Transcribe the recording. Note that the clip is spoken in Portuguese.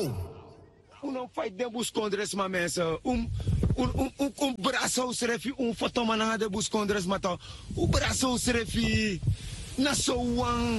não faz de buscondres ma mesa. Braço serefi fotomana de buscondres mata. O braço serefi na soang